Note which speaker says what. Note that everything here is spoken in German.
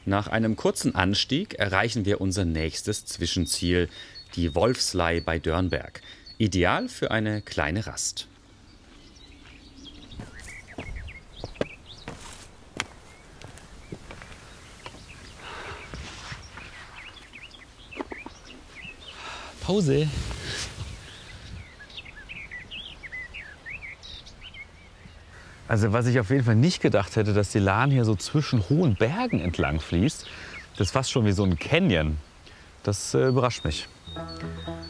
Speaker 1: Nach einem kurzen Anstieg erreichen wir unser nächstes Zwischenziel, die Wolfslei bei Dörnberg. Ideal für eine kleine Rast.
Speaker 2: Pause. Also was ich auf jeden Fall nicht gedacht hätte, dass die Lahn hier so zwischen hohen Bergen entlang fließt. Das ist fast schon wie so ein Canyon. Das überrascht mich.